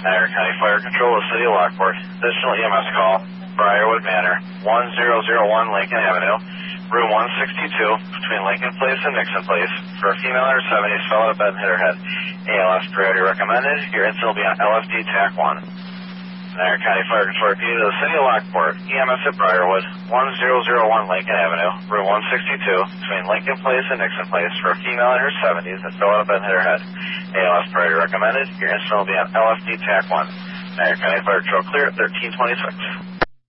Niagara County Fire Control, the City of Lockport. Additional EMS call, Briarwood Manor, 1001 Lincoln Avenue, room 162, between Lincoln Place and Nixon Place, for a female under 70 fell out of bed and hit her head. ALS priority recommended. Your incident will be on LFD TAC 1. Niagara County Fire Control repeated to the City of Lockport, EMS at Briarwood, 1001 Lincoln Avenue, room 162, between Lincoln Place and Nixon Place, for a female in her 70s that fell out of bed and hit her head. ALS priority recommended. Your incident will be on LFD TAC 1. Niagara County Fire Control clear at 1326.